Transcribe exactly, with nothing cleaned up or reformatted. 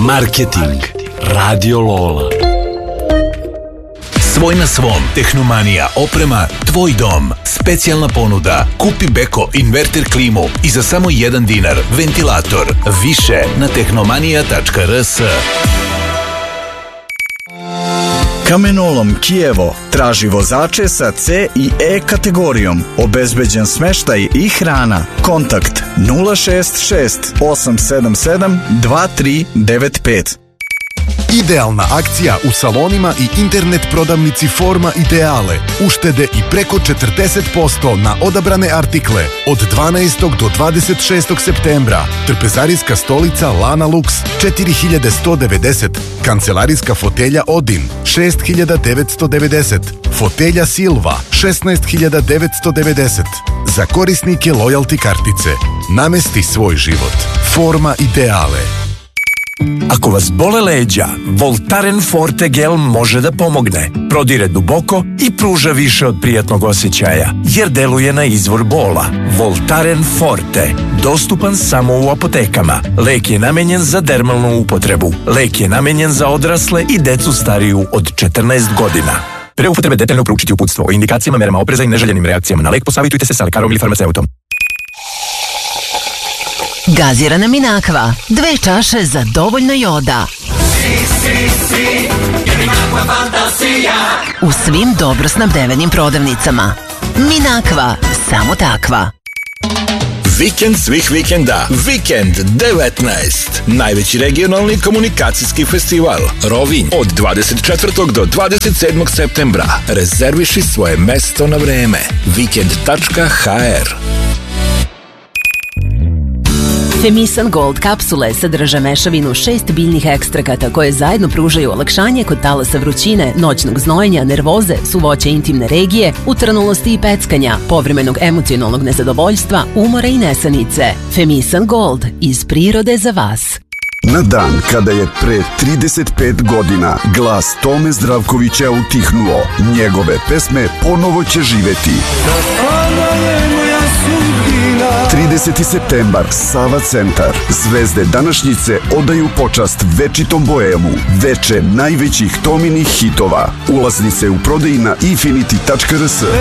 Marketing. Radio Lola. Svoj na svom. Tehnomanija oprema, tvoj dom. Specijalna ponuda. Kupi Beko inverter klimu i za samo jedan dinar ventilator. Više na tehnomanija tačka r s. Kamenolom Kijevo traži vozače sa C i E kategorijom. Obezbeđen smeštaj i hrana. Kontakt nula šest šest osam sedam sedam dva tri devet pet. Idealna akcija u salonima i internet prodavnici Forma Ideale. Uštede i preko četrdeset posto na odabrane artikle od dvanaestog do dvadeset šestog septembra. Trpezarijska stolica Lana Lux četiri hiljade sto devedeset. Kancelarijska fotelja Odin šest hiljada devetsto devedeset. Fotelja Silva šesnaest hiljada devetsto devedeset. Za korisnike lojalty kartice. Namesti svoj život. Forma Ideale. Ako vas bole leđa, Voltaren Forte gel može da pomogne. Prodire duboko i pruža više od prijatnog osjećaja, jer deluje na izvor bola. Voltaren Forte, dostupan samo u apotekama. Lek je namenjen za dermalnu upotrebu. Lek je namenjen za odrasle i decu stariju od četrnaest godina. Pre upotrebe detaljno proučiti uputstvo o indikacijama, merama opreza i neželjenim reakcijama na lek, posavitujte se sa lekarom ili farmaceutom. Gazirana Minakva, dve čaše za dovoljno joda. Si, si, si, jer Minakva fantasija. U svim dobro snabdevenim prodavnicama. Minakva, samo takva. Vikend svih vikenda. Vikend devetnaest. Najveći regionalni komunikacijski festival. Rovinj od dvadeset četvrtog do dvadeset sedmog septembra. Rezerviši svoje mesto na vreme. vikend tačka h r. Femisan Gold kapsule sadrže mešavinu šest biljnih ekstrakata koje zajedno pružaju olakšanje kod talasa vrućine, noćnog znojenja, nervoze, suvoće intimne regije, utranulosti i peckanja, povremenog emocionalnog nezadovoljstva, umora i nesanice. Femisan Gold, iz prirode za vas. Na dan kada je pre trideset pet godina glas Tome Zdravkovića utihnuo, njegove pesme ponovo će živeti. trideseti septembar, Sava centar. Zvezde današnjice odaju počast večitom boemu, veče najvećih Tominih hitova. Ulaznice u prodaji na infinity tačka r s.